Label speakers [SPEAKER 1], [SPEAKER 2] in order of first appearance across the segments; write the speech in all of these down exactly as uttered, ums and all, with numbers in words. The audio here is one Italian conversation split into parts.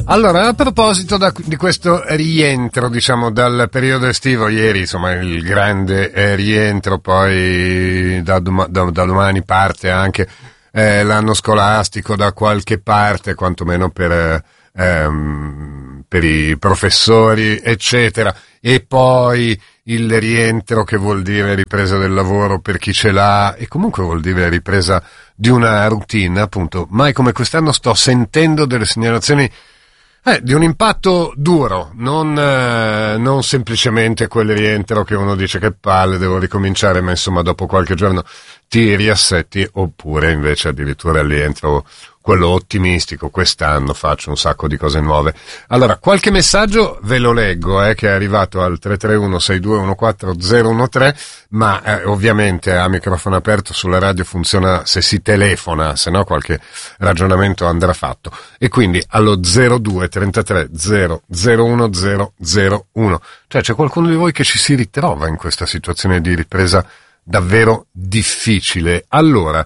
[SPEAKER 1] Allora, a proposito da, di questo rientro, diciamo, dal periodo estivo, ieri, insomma, il grande eh, rientro, poi da, dom- da, da domani parte anche eh, l'anno scolastico da qualche parte, quantomeno per, ehm, per i professori, eccetera, e poi il rientro che vuol dire ripresa del lavoro per chi ce l'ha, e comunque vuol dire ripresa di una routine, appunto. Mai come quest'anno sto sentendo delle segnalazioni Eh, di un impatto duro, non, eh, non semplicemente quel rientro che uno dice che palle, devo ricominciare, ma insomma dopo qualche giorno ti riassetti, oppure invece addirittura il rientro, quello ottimistico, quest'anno faccio un sacco di cose nuove. Allora, qualche messaggio ve lo leggo, eh, che è arrivato al tre tre uno sei due uno quattro zero uno tre, ma eh, ovviamente a microfono aperto sulla radio funziona se si telefona, se no qualche ragionamento andrà fatto. E quindi allo zero due trentatré zero zero uno zero zero uno. Cioè c'è qualcuno di voi che ci si ritrova in questa situazione di ripresa davvero difficile. Allora,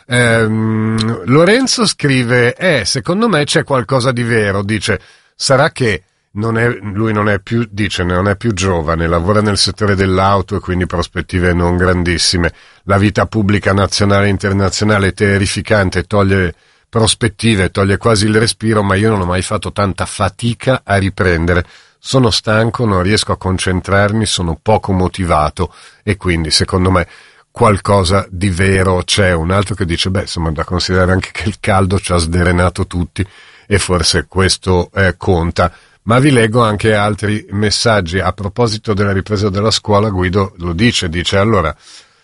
[SPEAKER 1] ehm, Lorenzo scrive, eh, secondo me c'è qualcosa di vero, dice, sarà che non è, lui non è più, dice, non è più giovane, lavora nel settore dell'auto e quindi prospettive non grandissime, la vita pubblica nazionale e internazionale è terrificante, toglie prospettive, toglie quasi il respiro, ma io non ho mai fatto tanta fatica a riprendere. Sono stanco, non riesco a concentrarmi, sono poco motivato e quindi secondo me qualcosa di vero c'è. Un altro che dice, beh, insomma, da considerare anche che il caldo ci ha sdrenato tutti e forse questo eh, conta. Ma vi leggo anche altri messaggi a proposito della ripresa della scuola. Guido lo dice, dice, allora,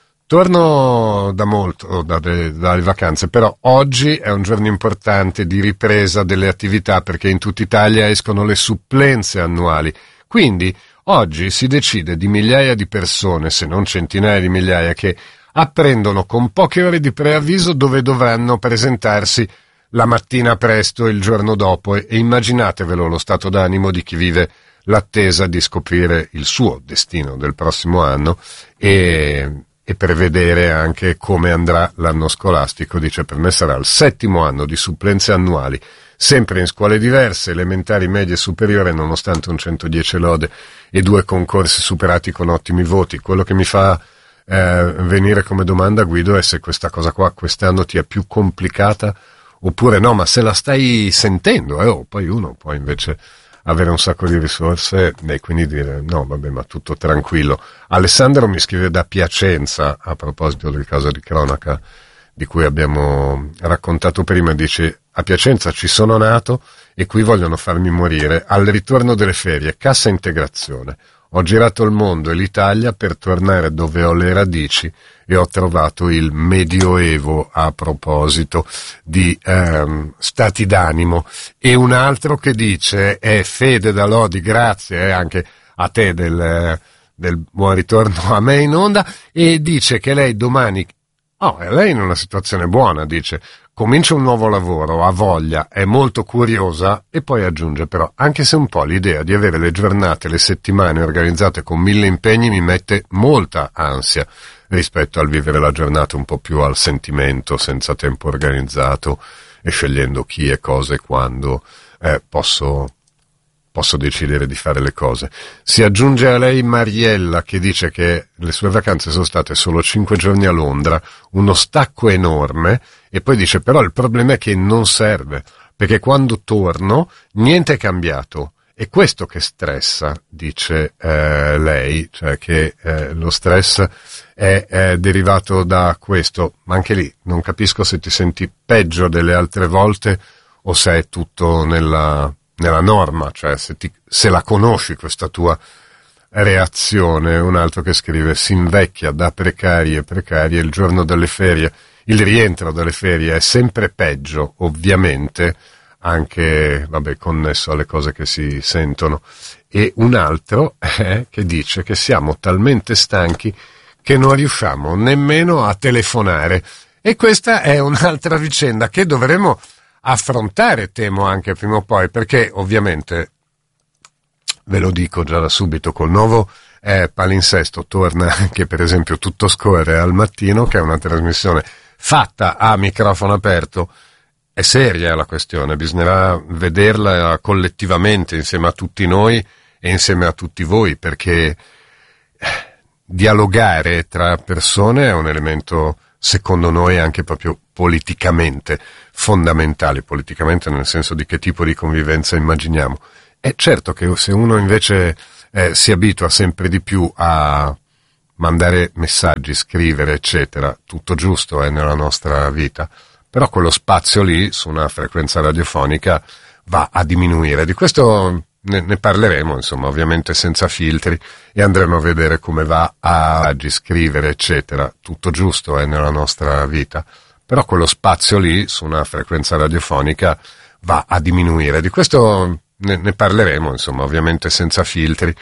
[SPEAKER 1] torno da molto, da, de, dalle vacanze, però oggi è un giorno importante di ripresa delle attività perché in tutta Italia escono le supplenze annuali. Quindi oggi si decide di migliaia di persone, se non centinaia di migliaia, che apprendono con poche ore di preavviso dove dovranno presentarsi la mattina presto il giorno dopo e, e immaginatevelo lo stato d'animo di chi vive l'attesa di scoprire il suo destino del prossimo anno e... e prevedere anche come andrà l'anno scolastico. Dice, per me sarà il settimo anno di supplenze annuali, sempre in scuole diverse, elementari, medie e superiore, nonostante un centodieci lode e due concorsi superati con ottimi voti. Quello che mi fa eh, venire come domanda, Guido, è se questa cosa qua quest'anno ti è più complicata oppure no, ma se la stai sentendo, eh, oh, poi uno può invece avere un sacco di risorse e quindi dire no, vabbè, ma tutto tranquillo. Alessandro mi scrive da Piacenza a proposito del caso di cronaca di cui abbiamo raccontato prima, dice, a Piacenza ci sono nato e qui vogliono farmi morire. Al ritorno delle ferie, cassa integrazione. Ho girato il mondo e l'Italia per tornare dove ho le radici e ho trovato il Medioevo a proposito di ehm, stati d'animo. E un altro che dice, è Fede da Lodi, grazie eh, anche a te del, del buon ritorno a me in onda, e dice che lei domani, oh, è lei in una situazione buona, dice, comincia un nuovo lavoro, ha voglia, è molto curiosa e poi aggiunge però, anche se un po' l'idea di avere le giornate, le settimane organizzate con mille impegni mi mette molta ansia rispetto al vivere la giornata un po' più al sentimento, senza tempo organizzato e scegliendo chi e cosa e quando eh, posso, posso decidere di fare le cose. Si aggiunge a lei Mariella che dice che le sue vacanze sono state solo cinque giorni a Londra, uno stacco enorme, e poi dice però il problema è che non serve, perché quando torno niente è cambiato. È questo che stressa, dice eh, lei, cioè che eh, lo stress è, è derivato da questo, ma anche lì non capisco se ti senti peggio delle altre volte o se è tutto nella, nella norma, cioè se, ti, se la conosci questa tua reazione. Un altro che scrive, si invecchia da precari e precari e il giorno delle ferie, il rientro dalle ferie è sempre peggio, ovviamente, anche, vabbè, connesso alle cose che si sentono. E un altro è che dice che siamo talmente stanchi che non riusciamo nemmeno a telefonare. E questa è un'altra vicenda che dovremo affrontare, temo, anche prima o poi, perché ovviamente, ve lo dico già da subito, col nuovo eh, palinsesto torna anche per esempio Tutto scorre al mattino, che è una trasmissione fatta a microfono aperto è seria la questione, bisognerà vederla collettivamente insieme a tutti noi e insieme a tutti voi, perché dialogare tra persone è un elemento, secondo noi, anche proprio politicamente fondamentale, politicamente nel senso di che tipo di convivenza immaginiamo. È certo che se uno invece eh, si abitua sempre di più a mandare messaggi, scrivere, eccetera, tutto giusto è nella nostra vita, però quello spazio lì su una frequenza radiofonica va a diminuire. Di questo ne, ne parleremo, insomma, ovviamente senza filtri, e andremo a vedere come va a scrivere, eccetera. Tutto giusto è nella nostra vita, però quello spazio lì su una frequenza radiofonica va a diminuire. Di questo ne, ne parleremo, insomma, ovviamente senza filtri,